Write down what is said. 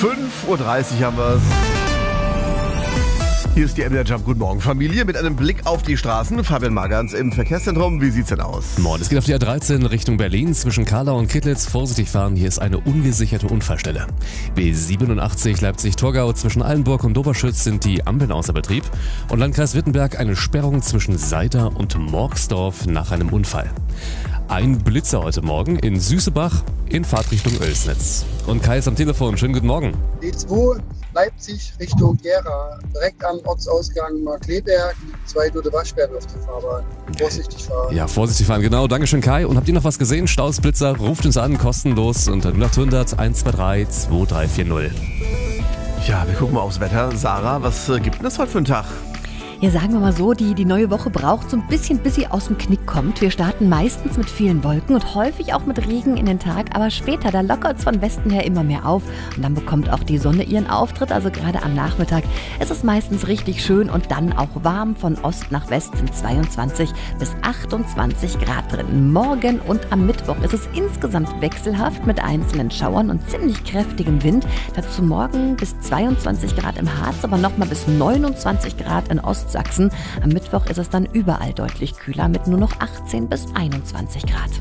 5:30 Uhr haben wir es. Hier ist die MDR Jump. Guten Morgen, Familie. Mit einem Blick auf die Straßen. Fabian Magans im Verkehrszentrum. Wie sieht's denn aus? Moin, es geht auf die A13 Richtung Berlin. Zwischen Karlau und Kittlitz vorsichtig fahren. Hier ist eine ungesicherte Unfallstelle. B87 Leipzig-Torgau. Zwischen Allenburg und Doberschütz sind die Ampeln außer Betrieb. Und Landkreis Wittenberg eine Sperrung zwischen Seiter und Morgsdorf nach einem Unfall. Ein Blitzer heute Morgen in Süßebach in Fahrtrichtung Oelsnitz. Und Kai ist am Telefon. Schönen guten Morgen. D2 Leipzig Richtung Gera. Direkt am Ortsausgang Markleberg. 2 tote Waschbären auf der Fahrbahn. Vorsichtig fahren. Ja, vorsichtig fahren, genau. Dankeschön, Kai. Und habt ihr noch was gesehen? Staus, Blitzer, ruft uns an, kostenlos unter 0800 123 2340. Ja, wir gucken mal aufs Wetter. Sarah, was gibt denn das heute für einen Tag? Ja, sagen wir mal so, die neue Woche braucht so ein bisschen, bis sie aus dem Knick kommt. Wir starten meistens mit vielen Wolken und häufig auch mit Regen in den Tag. Aber später, da lockert es von Westen her immer mehr auf. Und dann bekommt auch die Sonne ihren Auftritt, also gerade am Nachmittag. Es ist meistens richtig schön und dann auch warm. Von Ost nach West sind 22 bis 28 Grad drin. Morgen und am Mittwoch ist es insgesamt wechselhaft mit einzelnen Schauern und ziemlich kräftigem Wind. Dazu morgen bis 22 Grad im Harz, aber nochmal bis 29 Grad in Ostsachsen. Am Mittwoch ist es dann überall deutlich kühler mit nur noch 18 bis 21 Grad.